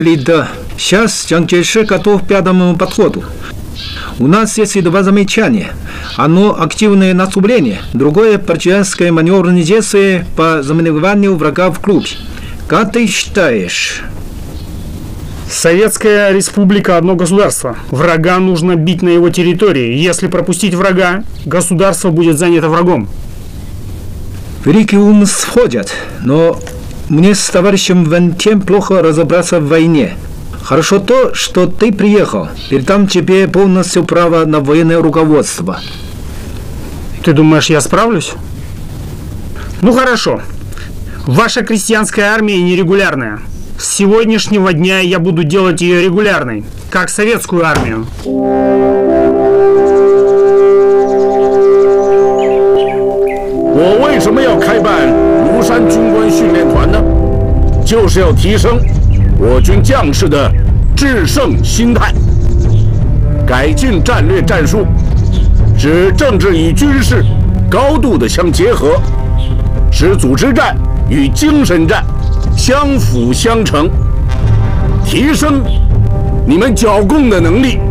Лида, сейчас Чангчжэйши готов к пятому подходу. У нас есть два замечания. Одно активное наступление, другое партизанское маневренное действие по заминированию врага в клубе. Как ты считаешь? Советская республика – одно государство. Врага нужно бить на его территории. Если пропустить врага, государство будет занято врагом. Великий ум сходят, но мне с товарищем Вентем плохо разобраться в войне. Хорошо то, что ты приехал. Передам тебе полностью право на военное руководство. Ты думаешь, я справлюсь? Ну хорошо. Ваша крестьянская армия нерегулярная. С сегодняшнего дня я буду делать ее регулярной, как советскую армию. 我为什么要开办庐山军官训练团呢？就是要提升我军将士的制胜心态，改进战略战术，使政治与军事高度的相结合，使组织战与精神战相辅相成，提升你们剿共的能力。